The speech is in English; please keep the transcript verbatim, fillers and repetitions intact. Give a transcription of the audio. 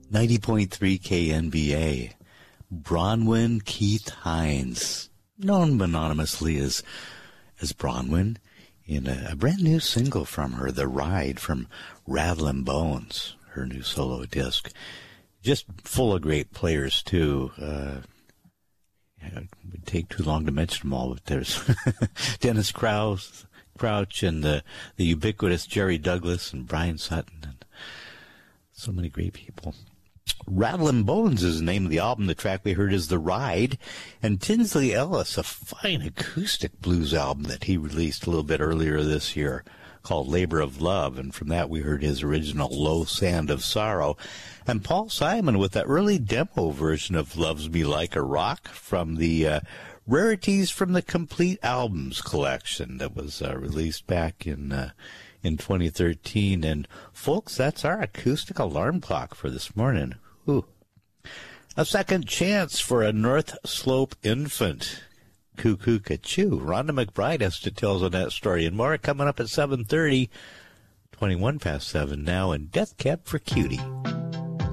ninety point three K N B A. Bronwyn Keith Hines, known anonymously as as Bronwyn, in a, a brand new single from her, The Ride, from Rattlin' Bones, her new solo disc. Just full of great players, too. Uh, it would take too long to mention them all, but there's Dennis Crouch, Crouch and the, the ubiquitous Jerry Douglas and Brian Sutton, and so many great people. Rattlin' Bones is the name of the album. The track we heard is The Ride. And Tinsley Ellis, a fine acoustic blues album that he released a little bit earlier this year called Labor of Love. And from that we heard his original Low Sand of Sorrow. And Paul Simon with that early demo version of Loves Me Like a Rock from the uh, Rarities from the Complete Albums collection that was uh, released back in uh, in twenty thirteen. And folks, that's our acoustic alarm clock for this morning. Ooh. A second chance for a North Slope infant. Cuckoo-ca-choo. Rhonda McBride has details on that story and more coming up at seven thirty. twenty-one past seven now, and Death Cab for Cutie.